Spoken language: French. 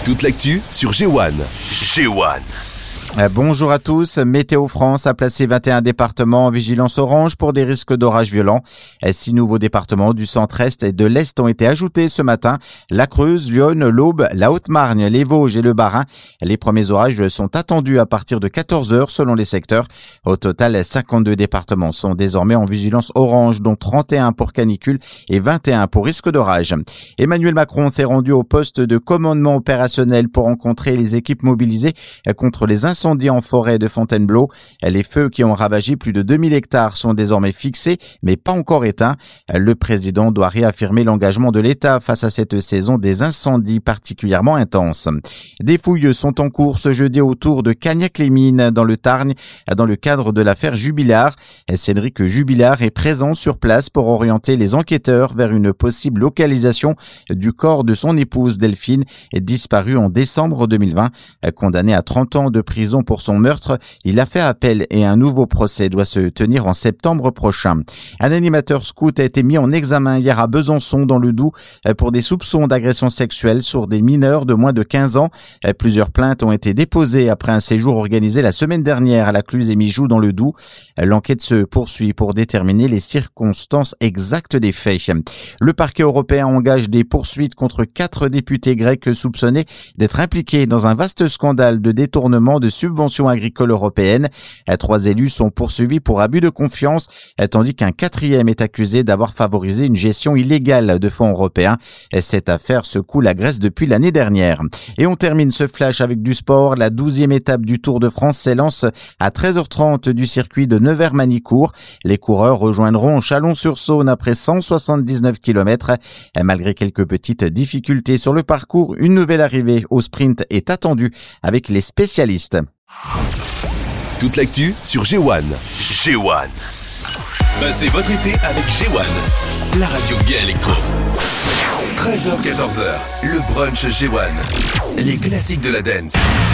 Toute l'actu sur G1. G1. Bonjour à tous. Météo France a placé 21 départements en vigilance orange pour des risques d'orages violents. 6 nouveaux départements du centre-est et de l'est ont été ajoutés ce matin. La Creuse, l'Yonne, l'Aube, la Haute-Marne, les Vosges et le Bas-Rhin. Les premiers orages sont attendus à partir de 14h selon les secteurs. Au total, 52 départements sont désormais en vigilance orange, dont 31 pour canicule et 21 pour risque d'orage. Emmanuel Macron s'est rendu au poste de commandement opérationnel pour rencontrer les équipes mobilisées contre les incendies en forêt de Fontainebleau. Les feux qui ont ravagé plus de 2000 hectares sont désormais fixés, mais pas encore éteints. Le président doit réaffirmer l'engagement de l'État face à cette saison des incendies particulièrement intenses. Des fouilles sont en cours ce jeudi autour de Cagnac-les-Mines dans le Tarn, dans le cadre de l'affaire Jubilard. Cédric Jubilard est présent sur place pour orienter les enquêteurs vers une possible localisation du corps de son épouse Delphine, disparue en décembre 2020. Condamné à 30 ans de prison pour son meurtre, il a fait appel et un nouveau procès doit se tenir en septembre prochain. Un animateur scout a été mis en examen hier à Besançon dans le Doubs pour des soupçons d'agression sexuelle sur des mineurs de moins de 15 ans. Plusieurs plaintes ont été déposées après un séjour organisé la semaine dernière à la Cluse-et-Mijoux dans le Doubs. L'enquête se poursuit pour déterminer les circonstances exactes des faits. Le parquet européen engage des poursuites contre 4 députés grecs soupçonnés d'être impliqués dans un vaste scandale de détournement de subventions agricoles européennes. 3 élus sont poursuivis pour abus de confiance, tandis qu'un 4e est accusé d'avoir favorisé une gestion illégale de fonds européens. Cette affaire secoue la Grèce depuis l'année dernière. Et on termine ce flash avec du sport. La 12e étape du Tour de France s'élance à 13h30 du circuit de Nevers-Manicourt. Les coureurs rejoindront Chalon-sur-Saône après 179 km. Malgré quelques petites difficultés sur le parcours, une nouvelle arrivée au sprint est attendue avec les spécialistes. Toute l'actu sur G1. G1. Passez votre été avec G1, la radio Gay Electro. 13h-14h, le brunch G1. Les classiques de la dance.